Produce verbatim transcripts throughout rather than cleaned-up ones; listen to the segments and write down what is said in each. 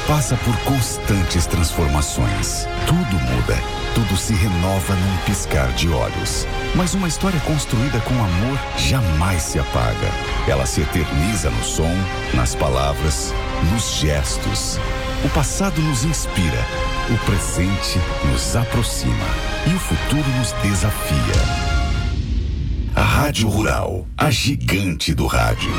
passa por constantes transformações. Tudo muda, tudo se renova num piscar de olhos. Mas uma história construída com amor jamais se apaga. Ela se eterniza no som, nas palavras, nos gestos. O passado nos inspira, o presente nos aproxima e o futuro nos desafia. A Rádio Rural, a gigante do rádio.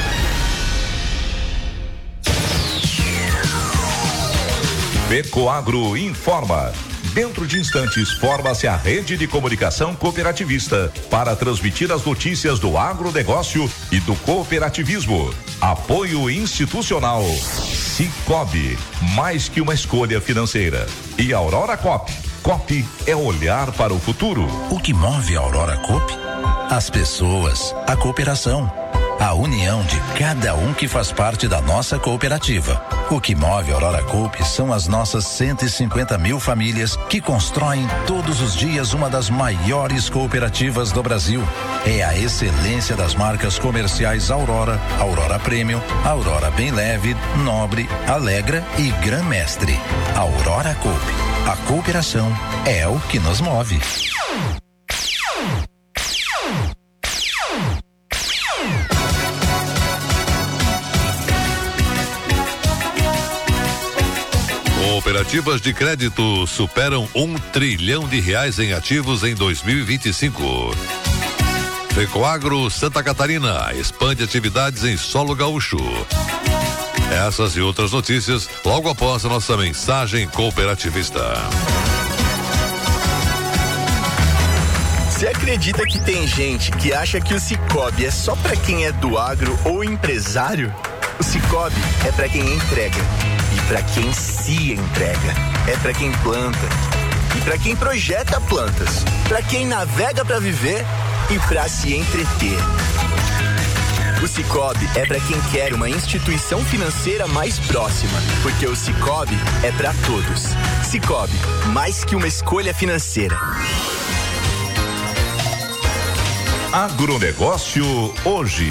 Becoagro informa. Dentro de instantes, forma-se a rede de comunicação cooperativista para transmitir as notícias do agronegócio e do cooperativismo. Apoio institucional. Cicobi, mais que uma escolha financeira. E Aurora Coop. Coop é olhar para o futuro. O que move a Aurora Coop? As pessoas, a cooperação, a união de cada um que faz parte da nossa cooperativa. O que move a Aurora Coop são as nossas cento e cinquenta mil famílias que constroem todos os dias uma das maiores cooperativas do Brasil. É a excelência das marcas comerciais Aurora, Aurora Premium, Aurora Bem Leve, Nobre, Alegra e Gran Mestre. Aurora Coop. A cooperação é o que nos move. Cooperativas de crédito superam um trilhão de reais em ativos em dois mil e vinte e cinco. Becoagro Santa Catarina expande atividades em solo gaúcho. Essas e outras notícias logo após a nossa mensagem cooperativista. Você acredita que tem gente que acha que o Cicobi é só pra quem é do agro ou empresário? O Cicobi é pra quem entrega e pra quem se entrega. É pra quem planta e pra quem projeta plantas, pra quem navega pra viver e pra se entreter. O Cicobi é pra quem quer uma instituição financeira mais próxima, porque o Cicobi é pra todos. Cicobi, mais que uma escolha financeira. Agronegócio hoje.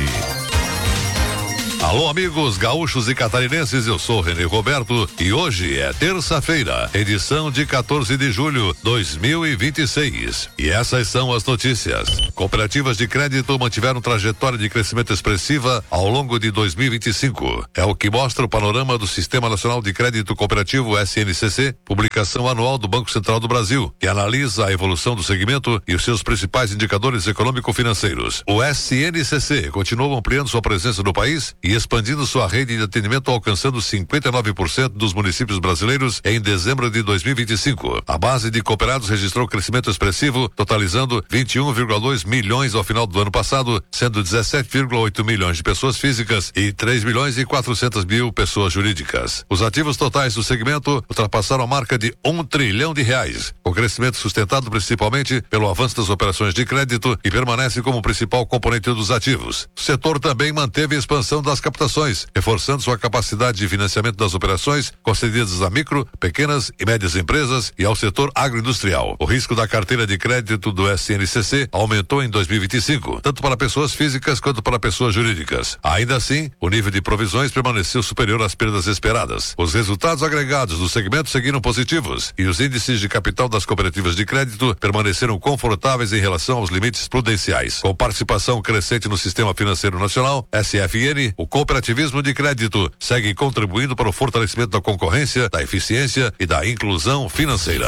Alô, amigos gaúchos e catarinenses, eu sou René Roberto e hoje é terça-feira, edição de quatorze de julho de dois mil e vinte e seis. E essas são as notícias. Cooperativas de crédito mantiveram trajetória de crescimento expressiva ao longo de dois mil e vinte e cinco. É o que mostra o panorama do Sistema Nacional de Crédito Cooperativo S N C C, publicação anual do Banco Central do Brasil, que analisa a evolução do segmento e os seus principais indicadores econômico-financeiros. O S N C C continuou ampliando sua presença no país e expandindo sua rede de atendimento, alcançando cinquenta e nove por cento dos municípios brasileiros em dezembro de dois mil e vinte e cinco. A base de cooperados registrou crescimento expressivo, totalizando vinte e um vírgula dois milhões ao final do ano passado, sendo dezessete vírgula oito milhões de pessoas físicas e três milhões e quatrocentas mil pessoas jurídicas. Os ativos totais do segmento ultrapassaram a marca de um trilhão de reais, com crescimento sustentado principalmente pelo avanço das operações de crédito e permanece como principal componente dos ativos. O setor também manteve a expansão das captações, reforçando sua capacidade de financiamento das operações concedidas a micro, pequenas e médias empresas e ao setor agroindustrial. O risco da carteira de crédito do S N C C aumentou em dois mil e vinte e cinco, tanto para pessoas físicas quanto para pessoas jurídicas. Ainda assim, o nível de provisões permaneceu superior às perdas esperadas. Os resultados agregados do segmento seguiram positivos e os índices de capital das cooperativas de crédito permaneceram confortáveis em relação aos limites prudenciais. Com participação crescente no sistema financeiro nacional, S F N, o cooperativismo de crédito segue contribuindo para o fortalecimento da concorrência, da eficiência e da inclusão financeira.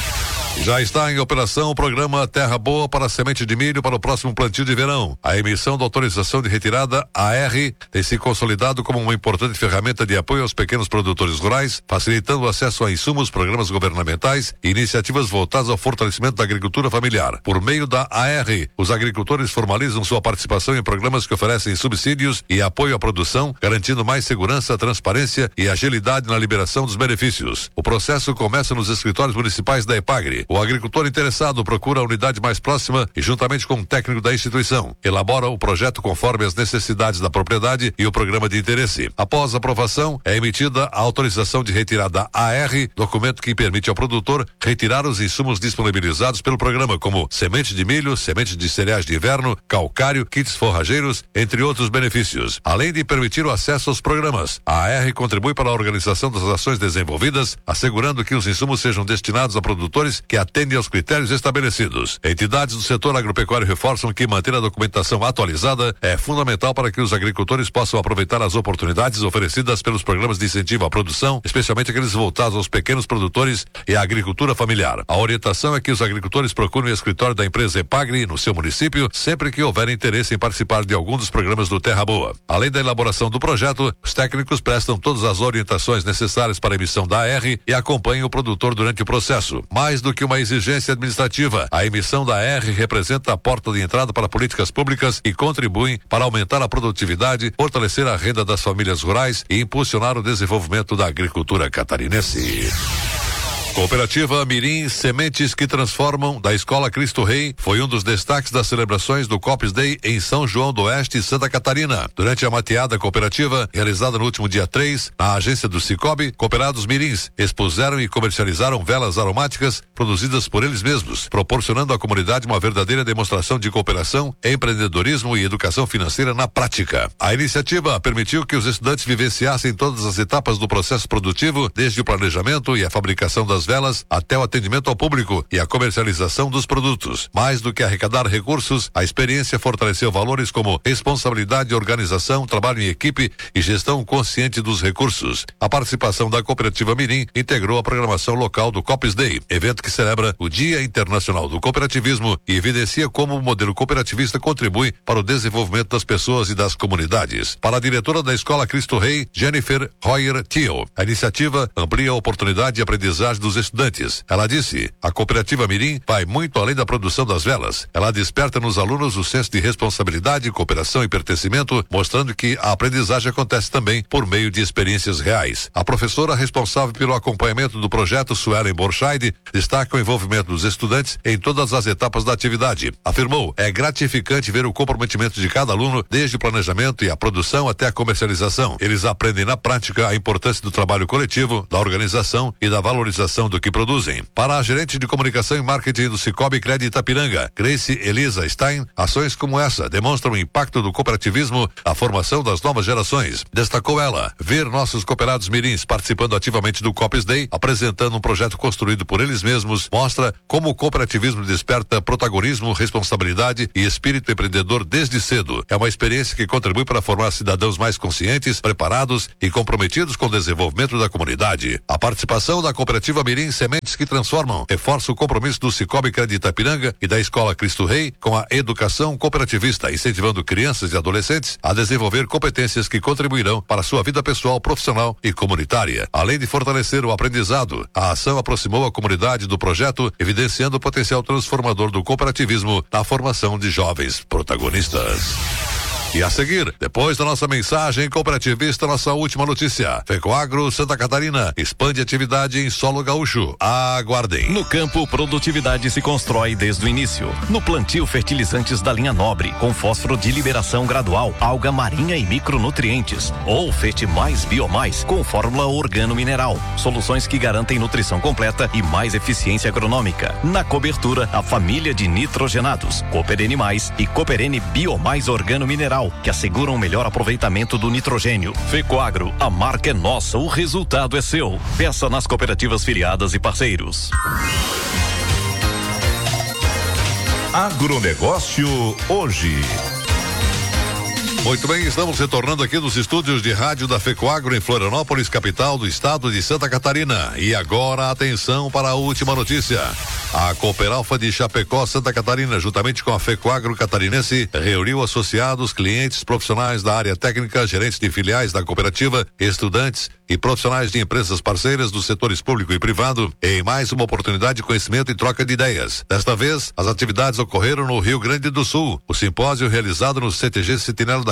Já está em operação o programa Terra Boa para semente de milho para o próximo plantio de verão. A emissão da autorização de retirada, A R, tem se consolidado como uma importante ferramenta de apoio aos pequenos produtores rurais, facilitando o acesso a insumos, programas governamentais e iniciativas voltadas ao fortalecimento da agricultura familiar. Por meio da A R, os agricultores formalizam sua participação em programas que oferecem subsídios e apoio à produção, garantindo mais segurança, transparência e agilidade na liberação dos benefícios. O processo começa nos escritórios municipais da EPAGRE. O agricultor interessado procura a unidade mais próxima e, juntamente com o técnico da instituição, elabora o projeto conforme as necessidades da propriedade e o programa de interesse. Após a aprovação, é emitida a autorização de retirada A R, documento que permite ao produtor retirar os insumos disponibilizados pelo programa, como semente de milho, semente de cereais de inverno, calcário, kits forrageiros, entre outros benefícios. Além de permitir o acesso aos programas, a A R contribui para a organização das ações desenvolvidas, assegurando que os insumos sejam destinados a produtores que atendem aos critérios estabelecidos. Entidades do setor agropecuário reforçam que manter a documentação atualizada é fundamental para que os agricultores possam aproveitar as oportunidades oferecidas pelos programas de incentivo à produção, especialmente aqueles voltados aos pequenos produtores e à agricultura familiar. A orientação é que os agricultores procurem o escritório da empresa Epagri no seu município sempre que houver interesse em participar de algum dos programas do Terra Boa. Além da elaboração do projeto, os técnicos prestam todas as orientações necessárias para a emissão da A R e acompanham o produtor durante o processo. Mais do que uma exigência administrativa, a emissão da A R representa a porta de entrada para políticas públicas e contribuem para aumentar a produtividade, fortalecer a renda das famílias rurais e impulsionar o desenvolvimento da agricultura catarinense. Cooperativa Mirim Sementes que Transformam, da Escola Cristo Rei, foi um dos destaques das celebrações do Copes Day em São João do Oeste, Santa Catarina. Durante a mateada cooperativa, realizada no último dia três, na agência do Cicobi, cooperados mirins expuseram e comercializaram velas aromáticas produzidas por eles mesmos, proporcionando à comunidade uma verdadeira demonstração de cooperação, empreendedorismo e educação financeira na prática. A iniciativa permitiu que os estudantes vivenciassem todas as etapas do processo produtivo, desde o planejamento e a fabricação das velas até o atendimento ao público e a comercialização dos produtos. Mais do que arrecadar recursos, a experiência fortaleceu valores como responsabilidade, organização, trabalho em equipe e gestão consciente dos recursos. A participação da Cooperativa Mirim integrou a programação local do Copes Day, evento que celebra o Dia Internacional do Cooperativismo e evidencia como o modelo cooperativista contribui para o desenvolvimento das pessoas e das comunidades. Para a diretora da Escola Cristo Rei, Jennifer Royer Thiel, a iniciativa amplia a oportunidade de aprendizagem dos estudantes. Ela disse: a Cooperativa Mirim vai muito além da produção das velas. Ela desperta nos alunos o senso de responsabilidade, cooperação e pertencimento, mostrando que a aprendizagem acontece também por meio de experiências reais. A professora responsável pelo acompanhamento do projeto, Suelen Borscheid, destaca o envolvimento dos estudantes em todas as etapas da atividade. Afirmou: é gratificante ver o comprometimento de cada aluno, desde o planejamento e a produção até a comercialização. Eles aprendem na prática a importância do trabalho coletivo, da organização e da valorização do que produzem. Para a gerente de comunicação e marketing do Cicobi Crédito Itapiranga, Grace Elisa Stein, ações como essa demonstram o impacto do cooperativismo na formação das novas gerações. Destacou ela: ver nossos cooperados mirins participando ativamente do Copes Day, apresentando um projeto construído por eles mesmos, mostra como o cooperativismo desperta protagonismo, responsabilidade e espírito empreendedor desde cedo. É uma experiência que contribui para formar cidadãos mais conscientes, preparados e comprometidos com o desenvolvimento da comunidade. A participação da Cooperativa Mirim Sementes que Transformam reforça o compromisso do Cicobi Crédito Itapiranga e da Escola Cristo Rei com a educação cooperativista, incentivando crianças e adolescentes a desenvolver competências que contribuirão para a sua vida pessoal, profissional e comunitária. Além de fortalecer o aprendizado, a ação aproximou a comunidade do projeto, evidenciando o potencial transformador do cooperativismo na formação de jovens protagonistas. E a seguir, depois da nossa mensagem cooperativista, nossa última notícia. Fecoagro Santa Catarina expande atividade em solo gaúcho. Aguardem. No campo, produtividade se constrói desde o início. No plantio, fertilizantes da linha Nobre, com fósforo de liberação gradual, alga marinha e micronutrientes. Ou Fete Mais Biomais, com fórmula organo-mineral. Soluções que garantem nutrição completa e mais eficiência agronômica. Na cobertura, a família de nitrogenados, Cooperene Mais e Cooperene Biomais Organo-Mineral, que asseguram o melhor aproveitamento do nitrogênio. Fecoagro, a marca é nossa, o resultado é seu. Peça nas cooperativas filiadas e parceiros. Agronegócio hoje. Muito bem, estamos retornando aqui dos estúdios de rádio da Fecoagro em Florianópolis, capital do estado de Santa Catarina. E agora, atenção para a última notícia. A Cooperalfa de Chapecó, Santa Catarina, juntamente com a Fecoagro catarinense, reuniu associados, clientes, profissionais da área técnica, gerentes de filiais da cooperativa, estudantes e profissionais de empresas parceiras dos setores público e privado em mais uma oportunidade de conhecimento e troca de ideias. Desta vez, as atividades ocorreram no Rio Grande do Sul. O simpósio realizado no C T G Sentinela da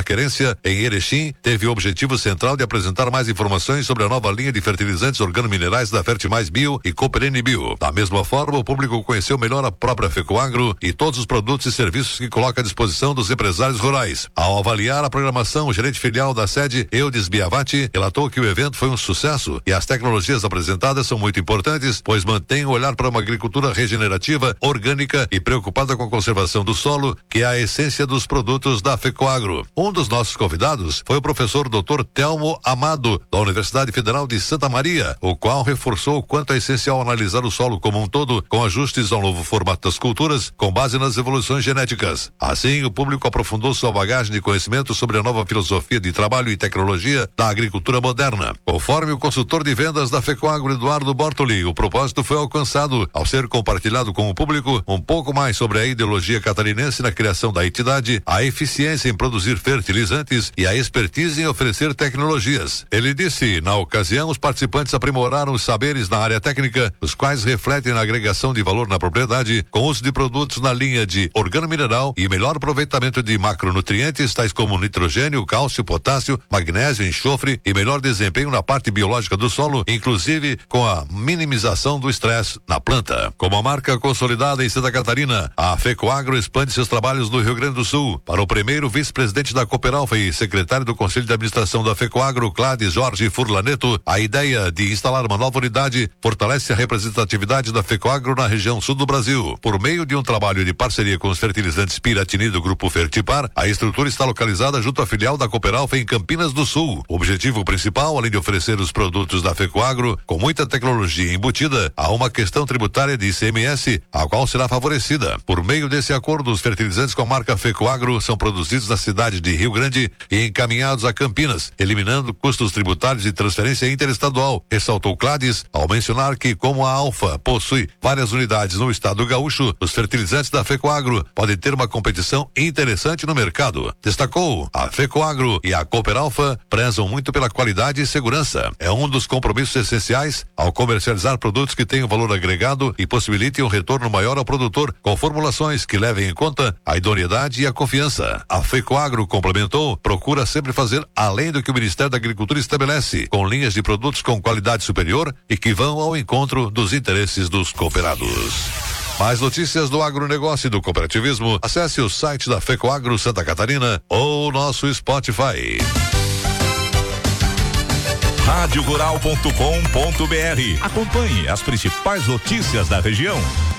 da Querência, em Erechim, teve o objetivo central de apresentar mais informações sobre a nova linha de fertilizantes organominerais da Fertimais Bio e Cooperene Bio. Da mesma forma, o público conheceu melhor a própria FECOAGRO e todos os produtos e serviços que coloca à disposição dos empresários rurais. Ao avaliar a programação, o gerente filial da sede, Eudes Biavati, relatou que o evento foi um sucesso e as tecnologias apresentadas são muito importantes, pois mantêm o olhar para uma agricultura regenerativa, orgânica e preocupada com a conservação do solo, que é a essência dos produtos da FECOAGRO. Um dos nossos convidados foi o professor doutor Telmo Amado, da Universidade Federal de Santa Maria, o qual reforçou o quanto é essencial analisar o solo como um todo, com ajustes ao novo formato das culturas, com base nas evoluções genéticas. Assim, o público aprofundou sua bagagem de conhecimento sobre a nova filosofia de trabalho e tecnologia da agricultura moderna. Conforme o consultor de vendas da FECOAGRO, Eduardo Bortoli, o propósito foi alcançado ao ser compartilhado com o público um pouco mais sobre a ideologia catarinense na criação da entidade, a eficiência em produzir fertilizantes e a expertise em oferecer tecnologias. Ele disse, na ocasião, os participantes aprimoraram os saberes na área técnica, os quais refletem na agregação de valor na propriedade, com uso de produtos na linha de organomineral e melhor aproveitamento de macronutrientes, tais como nitrogênio, cálcio, potássio, magnésio, enxofre e melhor desempenho na parte biológica do solo, inclusive com a minimização do estresse na planta. Como a marca consolidada em Santa Catarina, a FECOAGRO expande seus trabalhos no Rio Grande do Sul. Para o primeiro vice-presidente da Cooperalfa e secretário do Conselho de Administração da FECOAGRO, Clades Jorge Furlaneto, a ideia de instalar uma nova unidade fortalece a representatividade da FECOAGRO na região sul do Brasil. Por meio de um trabalho de parceria com os fertilizantes Piratini do Grupo Fertipar, a estrutura está localizada junto à filial da Cooperalfa em Campinas do Sul. O objetivo principal, além de oferecer os produtos da FECOAGRO com muita tecnologia embutida, há uma questão tributária de I C M S, a qual será favorecida. Por meio desse acordo, os fertilizantes com a marca FECOAGRO são produzidos na cidade de Rio Grande e encaminhados a Campinas, eliminando custos tributários e transferência interestadual, ressaltou Clades, ao mencionar que, como a Alfa possui várias unidades no estado gaúcho, os fertilizantes da FECOAGRO podem ter uma competição interessante no mercado. Destacou, a FECOAGRO e a Cooperalfa prezam muito pela qualidade e segurança. É um dos compromissos essenciais ao comercializar produtos que tenham valor agregado e possibilitem um retorno maior ao produtor, com formulações que levem em conta a idoneidade e a confiança. A FECOAGRO complementou, procura sempre fazer além do que o Ministério da Agricultura estabelece, com linhas de produtos com qualidade superior e que vão ao encontro dos interesses dos cooperados. Mais notícias do agronegócio e do cooperativismo, acesse o site da FECOAGRO Santa Catarina ou nosso Spotify. rádio rural ponto com ponto br. Acompanhe as principais notícias da região.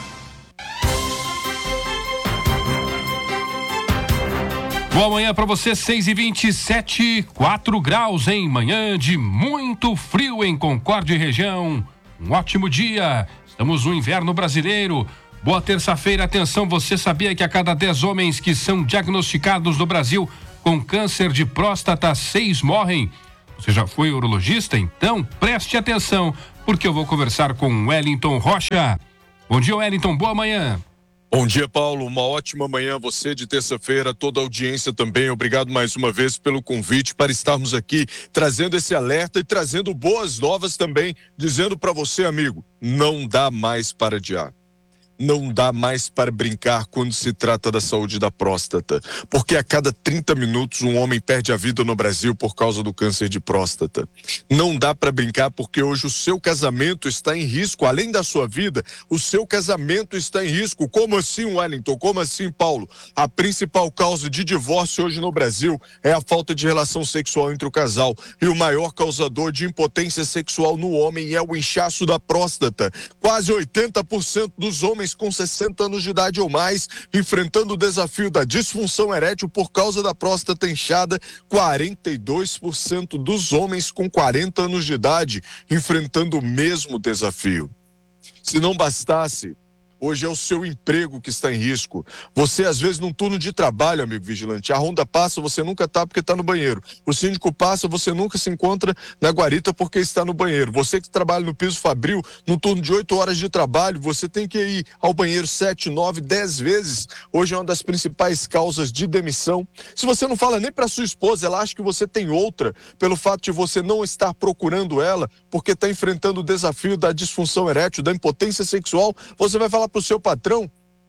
Boa manhã para você, seis e vinte e sete, quatro graus em manhã de muito frio em Concórdia e região. Um ótimo dia, estamos no inverno brasileiro. Boa terça-feira, atenção, você sabia que a cada dez homens que são diagnosticados no Brasil com câncer de próstata, seis morrem? Você já foi urologista? Então preste atenção, porque eu vou conversar com Wellington Rocha. Bom dia, Wellington, boa manhã. Bom dia, Paulo, uma ótima manhã a você de terça-feira, toda a audiência também, obrigado mais uma vez pelo convite para estarmos aqui trazendo esse alerta e trazendo boas novas também, dizendo para você, amigo, não dá mais para adiar. Não dá mais para brincar quando se trata da saúde da próstata, porque a cada trinta minutos um homem perde a vida no Brasil por causa do câncer de próstata. Não dá para brincar porque hoje o seu casamento está em risco, além da sua vida, o seu casamento está em risco. Como assim, Wellington? Como assim, Paulo? A principal causa de divórcio hoje no Brasil é a falta de relação sexual entre o casal, e o maior causador de impotência sexual no homem é o inchaço da próstata. Quase oitenta por cento dos homens com sessenta anos de idade ou mais enfrentando o desafio da disfunção erétil por causa da próstata inchada. Quarenta e dois por cento dos homens com quarenta anos de idade enfrentando o mesmo desafio. Se não bastasse, hoje é o seu emprego que está em risco. Você, às vezes, num turno de trabalho, amigo vigilante, a ronda passa, você nunca está porque está no banheiro. O síndico passa, você nunca se encontra na guarita porque está no banheiro. Você que trabalha no piso fabril, num turno de oito horas de trabalho, você tem que ir ao banheiro sete, nove, dez vezes. Hoje é uma das principais causas de demissão. Se você não fala nem para sua esposa, ela acha que você tem outra, pelo fato de você não estar procurando ela, porque está enfrentando o desafio da disfunção erétil, da impotência sexual, você vai falar para o seu patrão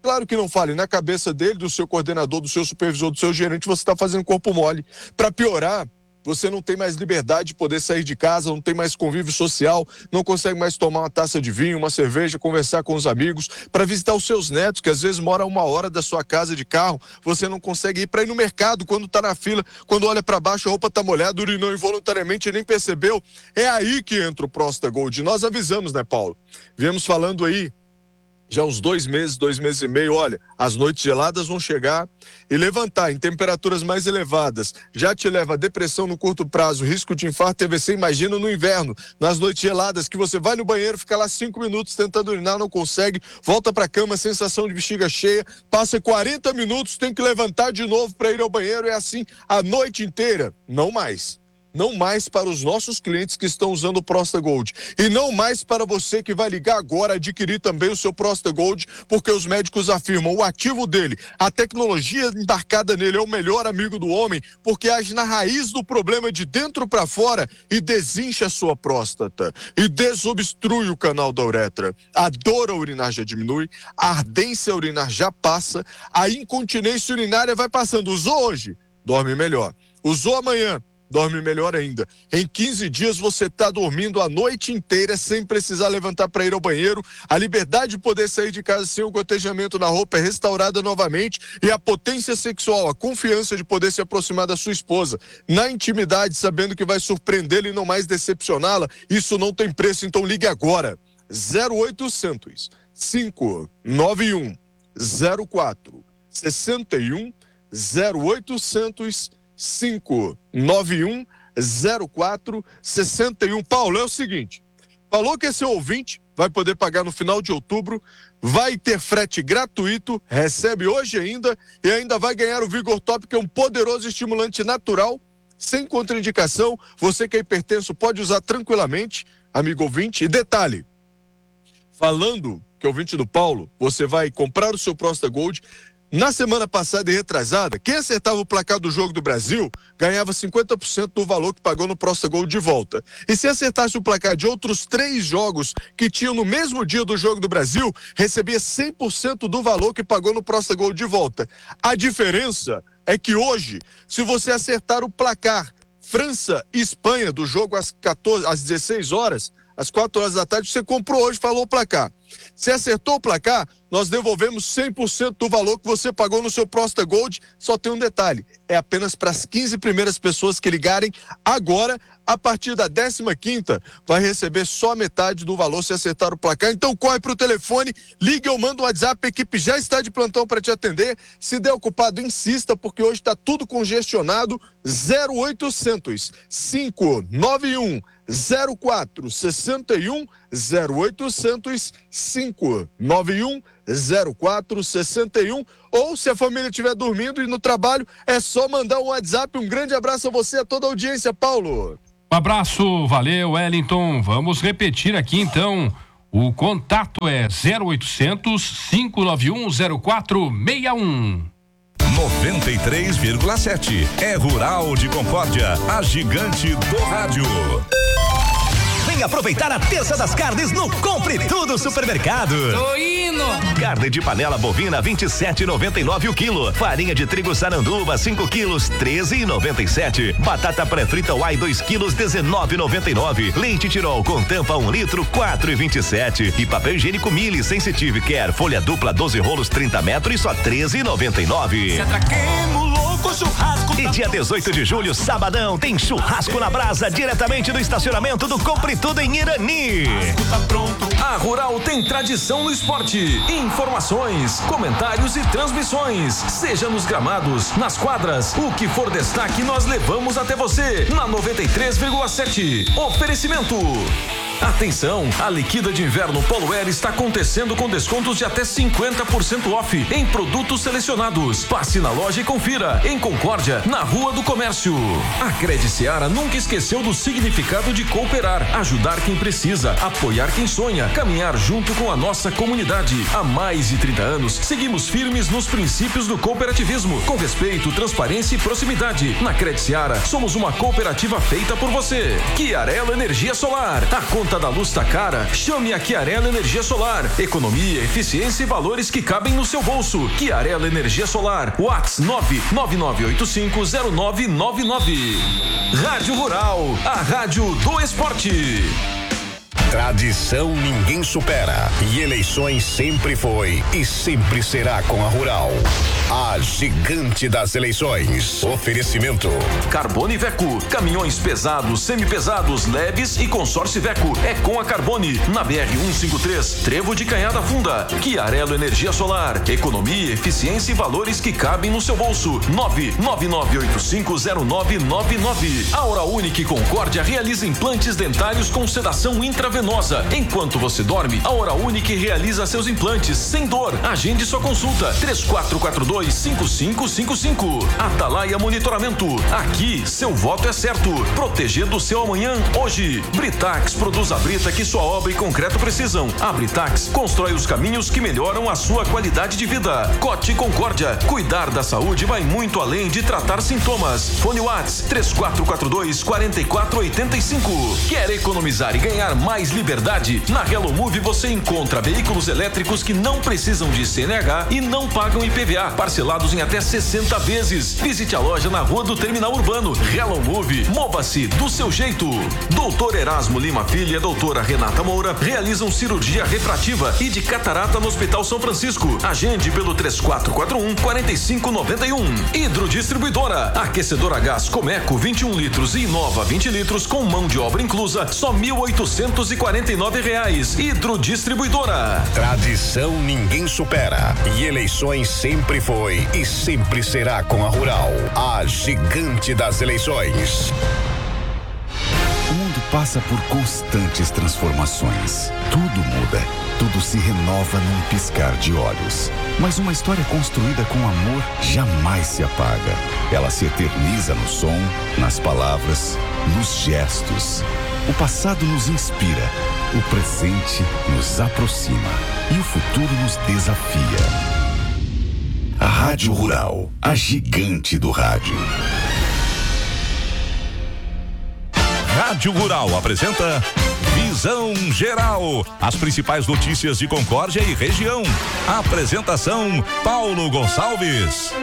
Claro que não fale na cabeça dele, do seu coordenador, do seu supervisor, do seu gerente, você está fazendo corpo mole. Para piorar, você não tem mais liberdade de poder sair de casa, não tem mais convívio social, não consegue mais tomar uma taça de vinho, uma cerveja, conversar com os amigos, para visitar os seus netos, que às vezes moram a uma hora da sua casa de carro, você não consegue ir para ir no mercado quando está na fila, quando olha para baixo a roupa está molhada, urinou involuntariamente e nem percebeu. É aí que entra o Prosta Gold. Nós avisamos, né, Paulo? Viemos falando aí já há uns dois meses, dois meses e meio, olha, as noites geladas vão chegar e levantar em temperaturas mais elevadas. Já te leva a depressão no curto prazo, risco de infarto, T V C, imagina no inverno, nas noites geladas, que você vai no banheiro, fica lá cinco minutos tentando urinar, não consegue, volta pra cama, sensação de bexiga cheia, passa quarenta minutos, tem que levantar de novo para ir ao banheiro, é assim a noite inteira. Não mais. Não mais para os nossos clientes que estão usando o Prosta Gold. E não mais para você que vai ligar agora, adquirir também o seu Prosta Gold, porque os médicos afirmam o ativo dele, a tecnologia embarcada nele é o melhor amigo do homem, porque age na raiz do problema de dentro para fora e desincha a sua próstata e desobstrui o canal da uretra. A dor a urinar já diminui, a ardência a urinar já passa, a incontinência urinária vai passando. Usou hoje? Dorme melhor. Usou amanhã? Dorme melhor ainda. Em quinze dias você está dormindo a noite inteira sem precisar levantar para ir ao banheiro. A liberdade de poder sair de casa sem o gotejamento na roupa é restaurada novamente e a potência sexual, a confiança de poder se aproximar da sua esposa na intimidade, sabendo que vai surpreendê-la e não mais decepcioná-la, isso não tem preço. Então ligue agora. zero oitocentos, cinco nove um, zero quatro, seis um, zero oitocentos, cinco nove um, zero quatro, seis um. Paulo, é o seguinte, falou que esse ouvinte vai poder pagar no final de outubro, vai ter frete gratuito, recebe hoje ainda e ainda vai ganhar o Vigor Top, que é um poderoso estimulante natural, sem contraindicação. Você que é hipertenso pode usar tranquilamente, amigo ouvinte. E detalhe, falando que é ouvinte do Paulo, você vai comprar o seu Prosta Gold. Na semana passada e retrasada, quem acertava o placar do jogo do Brasil ganhava cinquenta por cento do valor que pagou no Prosta Gold de volta. E se acertasse o placar de outros três jogos que tinham no mesmo dia do jogo do Brasil, recebia cem por cento do valor que pagou no Prosta Gold de volta. A diferença é que hoje, se você acertar o placar França e Espanha do jogo às, quatorze, às dezesseis horas, às quatro horas da tarde, você comprou hoje, falou o placar. Se acertou o placar, nós devolvemos cem por cento do valor que você pagou no seu Prosta Gold. Só tem um detalhe, é apenas para as quinze primeiras pessoas que ligarem agora. A partir da décima quinta, vai receber só metade do valor se acertar o placar. Então corre para o telefone, ligue ou manda um WhatsApp, a equipe já está de plantão para te atender. Se der ocupado, insista, porque hoje está tudo congestionado. zero oitocentos, cinco nove um, zero quatro seis um, zero oitocentos, cinco nove um, zero quatro seis um. Ou se a família estiver dormindo e no trabalho, é só mandar um WhatsApp. Um grande abraço a você e a toda a audiência, Paulo. Um abraço, valeu, Wellington. Vamos repetir aqui então. O contato é zero oitocentos, cinco nove um, zero quatro seis um. noventa e três vírgula sete é Rural de Concórdia, a gigante do rádio. Vem aproveitar a terça das carnes no Compre Tudo Supermercado. Tô indo. Carne de panela bovina vinte e sete e noventa e nove o quilo. Farinha de trigo Saranduba cinco quilos treze e noventa e sete. Batata pré-frita Uai dois quilos dezenove e noventa e nove. Leite Tirol com tampa um litro quatro e vinte e sete. E papel higiênico Mili Sensitive Care folha dupla doze rolos trinta metros só treze e noventa e nove. E dia dezoito de julho, sabadão, tem churrasco na brasa diretamente do estacionamento do Compre Tudo em Irani. A Rural tem tradição no esporte, informações, comentários e transmissões, seja nos gramados, nas quadras, o que for destaque nós levamos até você na noventa e três vírgula sete. Oferecimento. Atenção, a liquida de inverno Polo Air está acontecendo com descontos de até cinquenta por cento off em produtos selecionados. Passe na loja e confira, em Concórdia, na Rua do Comércio. A Cred Seara nunca esqueceu do significado de cooperar, ajudar quem precisa, apoiar quem sonha, caminhar junto com a nossa comunidade. Há mais de trinta anos, seguimos firmes nos princípios do cooperativismo, com respeito, transparência e proximidade. Na Cred Seara, somos uma cooperativa feita por você. Chiarello Energia Solar, a conta da luz tá cara? Chame a Chiarello Energia Solar. Economia, eficiência e valores que cabem no seu bolso. Chiarello Energia Solar. WhatsApp nove nove nove oito cinco zero nove nove nove. Rádio Rural, a rádio do esporte. Tradição ninguém supera e eleições sempre foi e sempre será com a Rural. A gigante das eleições. Oferecimento. Carbone Iveco, caminhões pesados, semipesados, leves e consórcio Iveco. É com a Carbone, na B R cento e cinquenta e três, Trevo de Canhada Funda. Chiarello Energia Solar, economia, eficiência e valores que cabem no seu bolso. nove nove nove oito cinco zero nove nove nove. A Oral Unique e Concórdia realiza implantes dentários com sedação intravenosa. Enquanto você dorme, a Oral Unique realiza seus implantes sem dor. Agende sua consulta. três quatro quatro dois, cinco cinco cinco cinco. Atalaia Monitoramento. Aqui, seu voto é certo. Protegendo o seu amanhã, hoje. Britax produz a brita que sua obra e concreto precisam. A Britax constrói os caminhos que melhoram a sua qualidade de vida. Cote Concórdia. Cuidar da saúde vai muito além de tratar sintomas. Fone Whats três quatro quatro dois, quatro quatro oito cinco. Quer economizar e ganhar mais liberdade? Na Hello Move você encontra veículos elétricos que não precisam de C N H e não pagam I P V A, parcelados em até sessenta vezes. Visite a loja na Rua do Terminal Urbano. Hello Move, mova-se do seu jeito. Doutor Erasmo Lima Filho e a doutora Renata Moura realizam cirurgia refrativa e de catarata no Hospital São Francisco. Agende pelo três quatro quatro um, quatro cinco nove um. Hidrodistribuidora, aquecedor a gás Comeco vinte e um litros e Inova vinte litros com mão de obra inclusa, só mil oitocentos e quarenta e nove reais. Hidrodistribuidora. Tradição ninguém supera e eleições sempre foi e sempre será com a Rural. A gigante das eleições. O mundo passa por constantes transformações. Tudo muda, tudo se renova num piscar de olhos. Mas uma história construída com amor jamais se apaga. Ela se eterniza no som, nas palavras, nos gestos. O passado nos inspira, o presente nos aproxima e o futuro nos desafia. A Rádio Rural, a gigante do rádio. Rádio Rural apresenta Visão Geral. As principais notícias de Concórdia e região. Apresentação Paulo Gonçalves.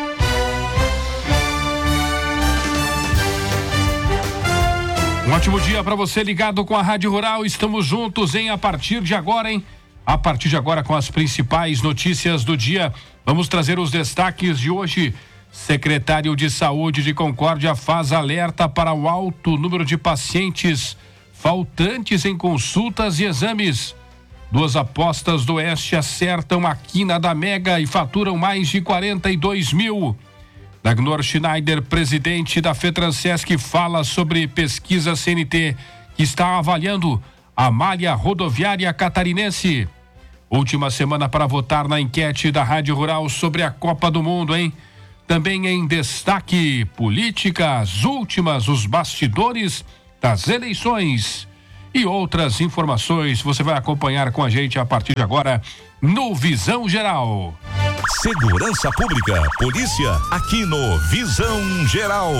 Um ótimo dia para você ligado com a Rádio Rural. Estamos juntos, hein? A partir de agora, hein? A partir de agora com as principais notícias do dia. Vamos trazer os destaques de hoje. Secretário de Saúde de Concórdia faz alerta para o alto número de pacientes faltantes em consultas e exames. Duas apostas do Oeste acertam a quina da Mega e faturam mais de quarenta e dois mil. Dagnor Schneider, presidente da FETRANSESC, fala sobre pesquisa C N T que está avaliando a malha rodoviária catarinense. Última semana para votar na enquete da Rádio Rural sobre a Copa do Mundo, hein? Também em destaque, política, as últimas, os bastidores das eleições e outras informações. Você vai acompanhar com a gente a partir de agora no Visão Geral. Segurança Pública, polícia, aqui no Visão Geral.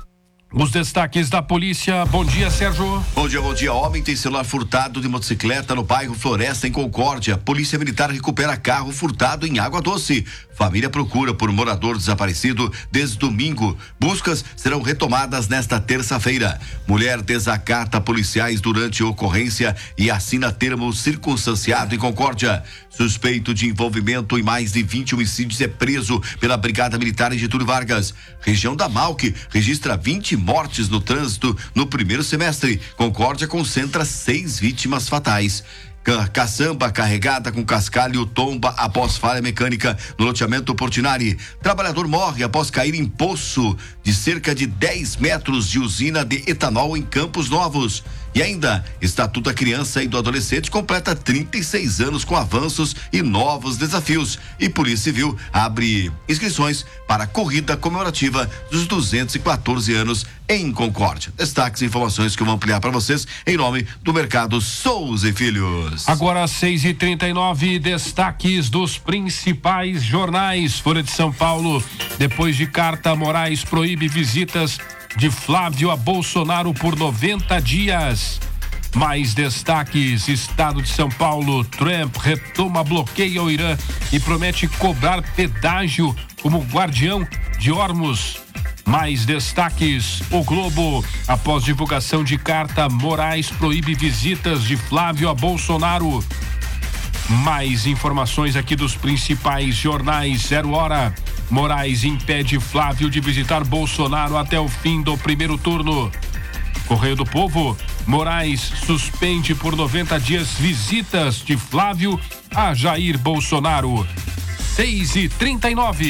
Os destaques da polícia. Bom dia, Sérgio. Bom dia, bom dia. Homem tem celular furtado de motocicleta no bairro Floresta, em Concórdia. Polícia Militar recupera carro furtado em Água Doce. Família procura por morador desaparecido desde domingo. Buscas serão retomadas nesta terça-feira. Mulher desacata policiais durante ocorrência e assina termo circunstanciado em Concórdia. Suspeito de envolvimento em mais de vinte homicídios é preso pela Brigada Militar em Getúlio Vargas. Região da Malc registra vinte mortes no trânsito no primeiro semestre. Concórdia concentra seis vítimas fatais. Caçamba carregada com cascalho tomba após falha mecânica no loteamento Portinari. Trabalhador morre após cair em poço de cerca de dez metros de usina de etanol em Campos Novos. E ainda, Estatuto da Criança e do Adolescente completa trinta e seis anos com avanços e novos desafios. E Polícia Civil abre inscrições para a corrida comemorativa dos duzentos e quatorze anos em Concórdia. Destaques e informações que eu vou ampliar para vocês em nome do Mercado Souza e Filhos. Agora seis e trinta e nove, destaques dos principais jornais. Folha de São Paulo, depois de carta, Moraes proíbe visitas de Flávio a Bolsonaro por noventa dias. Mais destaques: Estado de São Paulo, Trump retoma bloqueio ao Irã e promete cobrar pedágio como guardião de Hormuz. Mais destaques: O Globo, após divulgação de carta, Moraes proíbe visitas de Flávio a Bolsonaro. Mais informações aqui dos principais jornais. Zero Hora: Moraes impede Flávio de visitar Bolsonaro até o fim do primeiro turno. Correio do Povo: Moraes suspende por noventa dias visitas de Flávio a Jair Bolsonaro. seis e trinta e nove.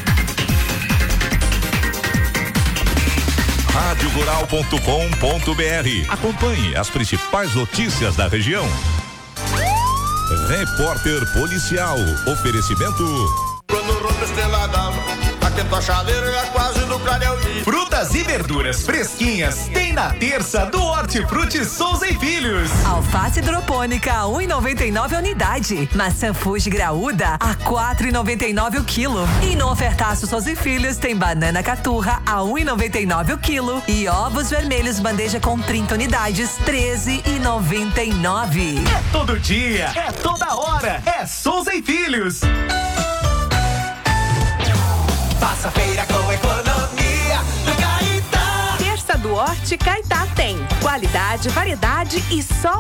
rádio rural ponto com ponto br. Acompanhe as principais notícias da região. Repórter Policial. Oferecimento. Frutas e verduras fresquinhas tem na terça do Hortifruti Souza e Filhos. Alface hidropônica a um e noventa e nove a unidade. Maçã Fuji graúda a quatro e noventa e nove o quilo. E no ofertaço Souza e Filhos tem banana caturra a um e noventa e nove o quilo e ovos vermelhos bandeja com trinta unidades treze e noventa e nove. É todo dia, é toda hora, é Souza e Filhos. Faça feira com economia no Caetá. Terça do Horti Caetá tem qualidade, variedade e só